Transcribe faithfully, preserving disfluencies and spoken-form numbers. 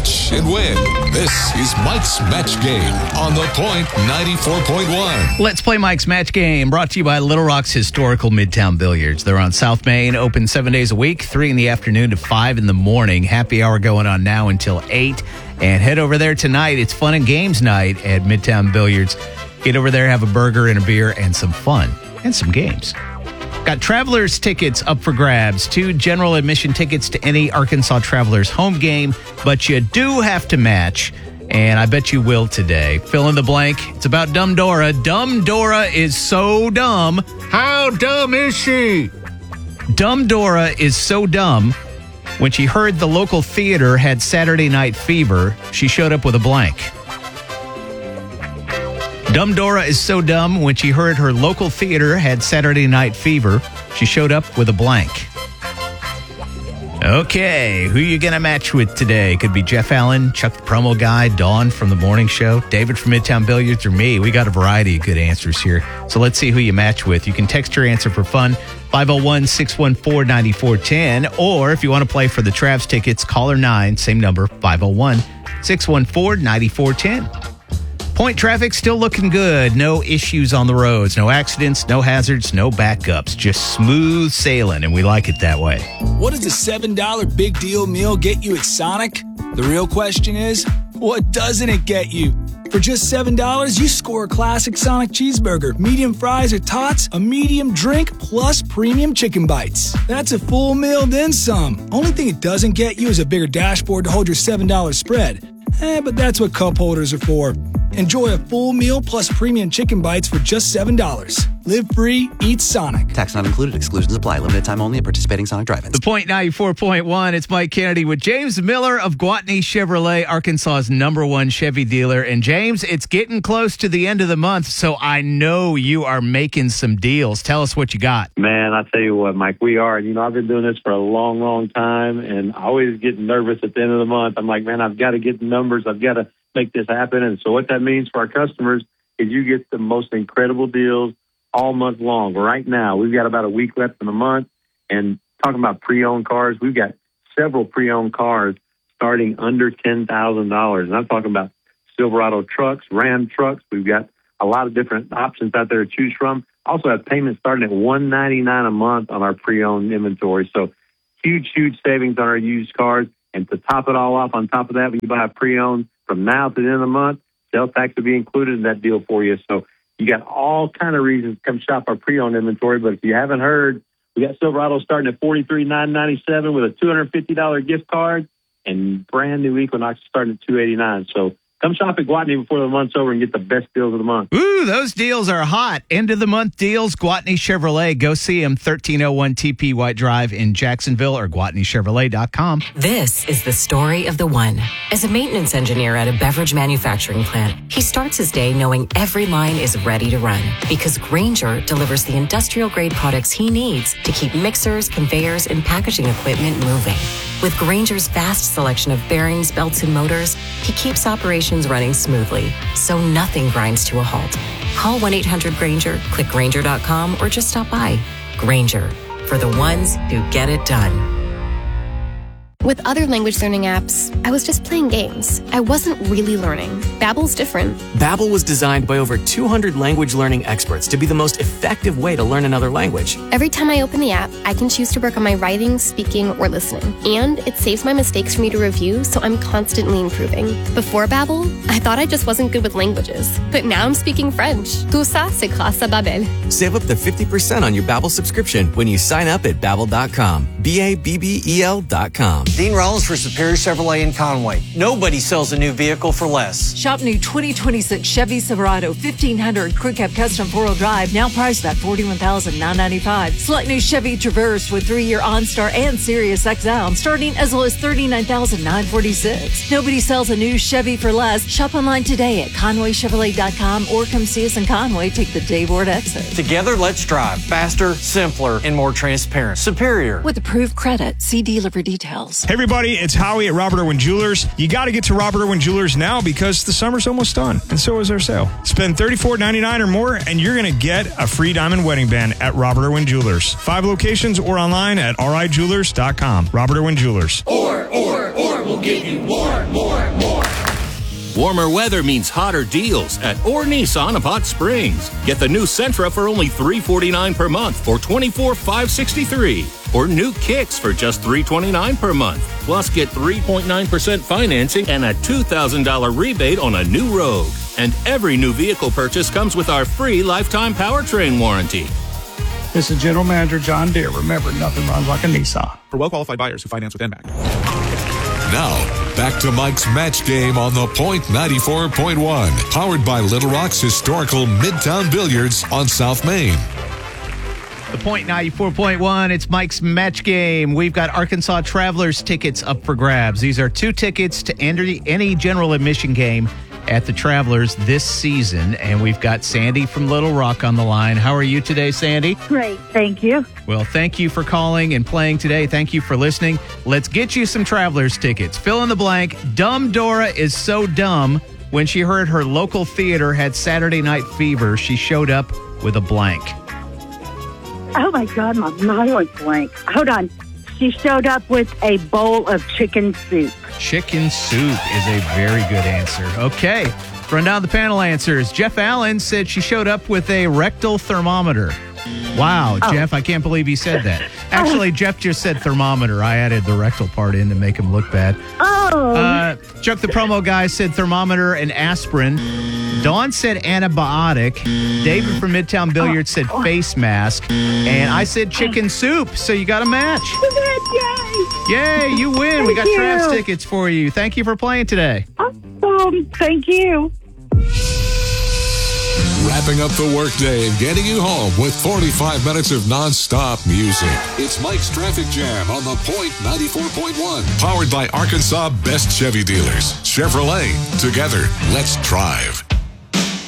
match and win. This is Mike's Match Game on The Point ninety-four point one. Let's play Mike's Match Game, brought to you by Little Rock's Historical Midtown Billiards. They're on South Main, open seven days a week, three in the afternoon to five in the morning. Happy hour going on now until eight. And head over there tonight. It's fun and games night at Midtown Billiards. Get over there, have a burger and a beer and some fun and some games. Got Travelers tickets up for grabs. Two general admission tickets to any Arkansas Travelers home game, but you do have to match, and I bet you will today. Fill in the blank. It's about Dumb Dora. Dumb Dora is so dumb. How dumb is she? Dumb Dora is so dumb. When she heard the local theater had Saturday Night Fever, she showed up with a blank. Dumb Dora is so dumb. When she heard her local theater had Saturday Night Fever, she showed up with a blank. Okay, who you going to match with today? Could be Jeff Allen, Chuck the promo guy, Dawn from the morning show, David from Midtown Billiards, or me. We got a variety of good answers here. So let's see who you match with. You can text your answer for fun, five oh one, six one four, nine four one zero. Or if you want to play for the Travs tickets, caller nine, same number, five oh one, six one four, nine four one zero. Point traffic still looking good. No issues on the roads. No accidents, no hazards, no backups. Just smooth sailing, and we like it that way. What does a seven dollar big deal meal get you at Sonic? The real question is, what doesn't it get you? For just seven dollars, you score a classic Sonic cheeseburger, medium fries or tots, a medium drink, plus premium chicken bites. That's a full meal, then some. Only thing it doesn't get you is a bigger dashboard to hold your seven dollar spread. Eh, but that's what cup holders are for. Enjoy a full meal plus premium chicken bites for just seven dollars. Live free, eat Sonic. Tax not included. Exclusions apply. Limited time only at participating Sonic drive-ins. The Point ninety-four point one. It's Mike Kennedy with James Miller of Gwatney Chevrolet, Arkansas's number one Chevy dealer. And James, it's getting close to the end of the month, so I know you are making some deals. Tell us what you got. Man, I tell you what, Mike, we are. You know, I've been doing this for a long, long time, and I always get nervous at the end of the month. I'm like, man, I've got to get the numbers. I've got to make this happen. And so what that means for our customers is you get the most incredible deals all month long. Right now, we've got about a week left in the month. And talking about pre-owned cars, we've got several pre-owned cars starting under ten thousand dollars. And I'm talking about Silverado trucks, Ram trucks. We've got a lot of different options out there to choose from. Also have payments starting at one hundred ninety-nine dollars a month on our pre-owned inventory. So huge, huge savings on our used cars. And to top it all off, on top of that, when you buy a pre-owned from now to the end of the month, sales tax will be included in that deal for you. So you got all kind of reasons to come shop our pre-owned inventory. But if you haven't heard, we got Silverado starting at forty-three thousand nine hundred ninety-seven dollars with a two hundred fifty dollars gift card, and brand new Equinox starting at two hundred eighty-nine dollars. So come shop at Gwatney before the month's over and get the best deals of the month. Ooh, those deals are hot. End of the month deals, Gwatney Chevrolet. Go see them, thirteen oh one T P White Drive in Jacksonville or gwatney chevrolet dot com. This is the story of the one. As a maintenance engineer at a beverage manufacturing plant, he starts his day knowing every line is ready to run because Grainger delivers the industrial-grade products he needs to keep mixers, conveyors, and packaging equipment moving. With Grainger's vast selection of bearings, belts, and motors, he keeps operations running smoothly, so nothing grinds to a halt. Call one eight hundred Grainger, click Grainger dot com, or just stop by. Grainger, for the ones who get it done. With other language learning apps, I was just playing games. I wasn't really learning. Babbel's different. Babbel was designed by over two hundred language learning experts to be the most effective way to learn another language. Every time I open the app, I can choose to work on my writing, speaking, or listening. And it saves my mistakes for me to review, so I'm constantly improving. Before Babbel, I thought I just wasn't good with languages. But now I'm speaking French. Tout ça, c'est grâce à Babbel. Save up to fifty percent on your Babbel subscription when you sign up at babbel dot com. B A B B E L dot com. Dean Rollins for Superior Chevrolet in Conway. Nobody sells a new vehicle for less. Shop new twenty twenty-six Chevy Silverado fifteen hundred Crew Cab Custom four-wheel drive, now priced at forty-one thousand nine hundred ninety-five dollars. Select new Chevy Traverse with three-year OnStar and Sirius X L, starting as low as thirty-nine thousand nine hundred forty-six dollars. Nobody sells a new Chevy for less. Shop online today at conway chevrolet dot com or come see us in Conway. Take the Dayboard exit. Together, let's drive faster, simpler, and more transparent. Superior. With approved credit. See dealer for details. Hey, everybody, it's Howie at Robert Irwin Jewelers. You got to get to Robert Irwin Jewelers now because the summer's almost done, and so is our sale. Spend thirty-four ninety-nine or more, and you're going to get a free diamond wedding band at Robert Irwin Jewelers. Five locations or online at r i jewelers dot com. Robert Irwin Jewelers. Or, or, or, we'll give you more, more. Warmer weather means hotter deals at or Nissan of Hot Springs. Get the new Sentra for only three hundred forty-nine dollars per month or twenty-four thousand five hundred sixty-three dollars. Or new Kicks for just three hundred twenty-nine dollars per month. Plus, get three point nine percent financing and a two thousand dollars rebate on a new Rogue. And every new vehicle purchase comes with our free lifetime powertrain warranty. This is General Manager John Deere. Remember, nothing runs like a Nissan. For well-qualified buyers who finance with N M A C. Now, back to Mike's Match Game on the Point ninety-four point one. Powered by Little Rock's historical Midtown Billiards on South Main. The Point ninety-four point one, it's Mike's Match Game. We've got Arkansas Travelers tickets up for grabs. These are two tickets to enter any general admission game at the Travelers this season. And we've got Sandy from Little Rock on the line. How are you today, Sandy? Great, thank you. Well, thank you for calling and playing today. Thank you for listening. Let's get you some Travelers tickets. Fill in the blank. Dumb Dora is so dumb. When she heard her local theater had Saturday Night Fever, she showed up with a blank. Oh, my God, my mind was blank. Hold on. She showed up with a bowl of chicken soup. Chicken soup is a very good answer. Okay, run down the panel answers. Jeff Allen said she showed up with a rectal thermometer. Wow, oh. Jeff, I can't believe he said that. Actually, Jeff just said thermometer. I added the rectal part in to make him look bad. Oh. Uh, Chuck the promo guy said thermometer and aspirin. Dawn said antibiotic. David from Midtown Billiards said face mask. And I said chicken soup, so you got a match. Yay! Yay, you win. Thank we got you. Travs tickets for you. Thank you for playing today. Awesome. Thank you. Wrapping up the workday and getting you home with forty-five minutes of nonstop music. It's Mike's Traffic Jam on the Point ninety-four point one. Powered by Arkansas Best Chevy Dealers. Chevrolet. Together, let's drive.